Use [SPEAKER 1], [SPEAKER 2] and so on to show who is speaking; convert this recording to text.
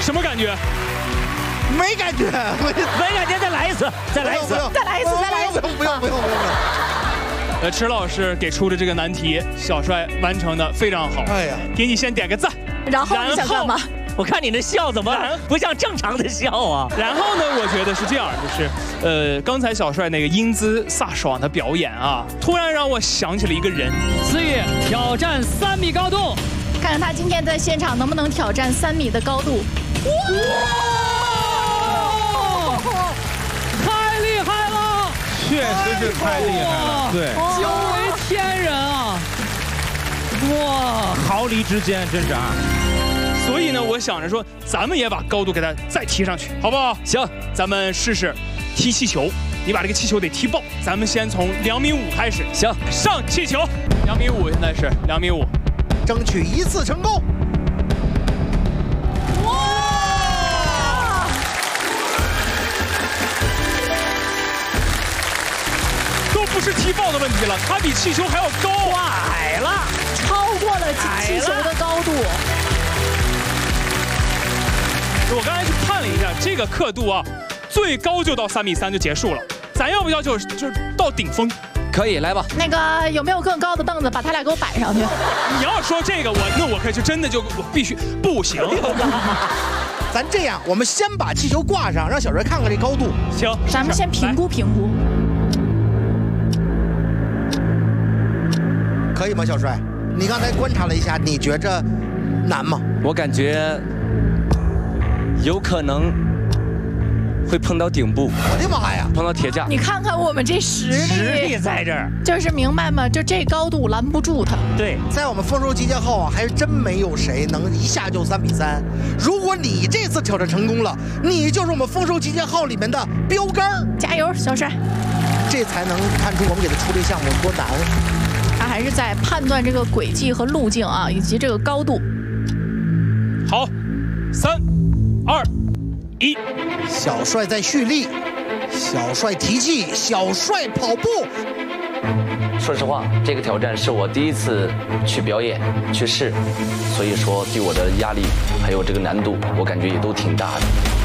[SPEAKER 1] 什么感觉？
[SPEAKER 2] 没感觉，
[SPEAKER 3] 没感觉，再来一次，再来一次，
[SPEAKER 4] 再来一次，再来一次。
[SPEAKER 2] 不用。
[SPEAKER 1] 池老师给出的这个难题，小帅完成的非常好。
[SPEAKER 2] 哎呀，
[SPEAKER 1] 给你先点个赞。
[SPEAKER 4] 然后你想干嘛？
[SPEAKER 3] 我看你那笑怎么不像正常的笑啊？
[SPEAKER 1] 然后呢，我觉得是这样，就是刚才小帅那个英姿飒爽的表演啊，突然让我想起了一个人。
[SPEAKER 5] 思雨挑战3米高度，
[SPEAKER 4] 看看他今天在现场能不能挑战3米的高度。
[SPEAKER 5] 太厉害了！
[SPEAKER 6] 确实是太厉害了，对，
[SPEAKER 5] 惊为天人啊！哇，
[SPEAKER 6] 毫厘之间，真是啊。
[SPEAKER 1] 所以呢，我想着说，咱们也把高度给它再提上去，好不好？
[SPEAKER 3] 行，
[SPEAKER 1] 咱们试试踢气球，你把这个气球得踢爆。咱们先从2.5米开始。
[SPEAKER 3] 行，
[SPEAKER 1] 上气球，2.5米，现在是2.5米，
[SPEAKER 2] 争取一次成功。
[SPEAKER 4] 哇！
[SPEAKER 1] 都不是踢爆的问题了，它比气球还要高，
[SPEAKER 3] 矮了，
[SPEAKER 4] 超过了气球的高度。
[SPEAKER 1] 我刚才去看了一下，这个刻度啊，最高就到3.3米就结束了。咱要不要就是到顶峰？
[SPEAKER 3] 可以来吧。
[SPEAKER 4] 那个有没有更高的凳子，把他俩给我摆上去？
[SPEAKER 1] 你要说这个，我可就真的我必须不行。
[SPEAKER 2] 咱这样，我们先把气球挂上，让小帅看看这高度。
[SPEAKER 1] 行，
[SPEAKER 4] 咱们先评估评估。
[SPEAKER 2] 可以吗，小帅？你刚才观察了一下，你觉着难吗？
[SPEAKER 3] 我感觉有可能会碰到顶部。
[SPEAKER 2] 我的妈呀！
[SPEAKER 3] 碰到铁架。
[SPEAKER 4] 你看看我们这实力
[SPEAKER 3] 在这儿，
[SPEAKER 4] 就是明白吗？就这高度拦不住他。
[SPEAKER 3] 对，
[SPEAKER 2] 在我们丰收集结号啊，还真没有谁能一下就3.3米。如果你这次挑战成功了，你就是我们丰收集结号里面的标杆。
[SPEAKER 4] 加油，小帅！
[SPEAKER 2] 这才能看出我们给他出这项目多难。
[SPEAKER 4] 他还是在判断这个轨迹和路径啊，以及这个高度。
[SPEAKER 1] 好，3、2、1，
[SPEAKER 2] 小帅在蓄力，小帅提气，小帅跑步。
[SPEAKER 7] 说实话，这个挑战是我第一次去表演去试，所以说对我的压力还有这个难度，我感觉也都挺大的。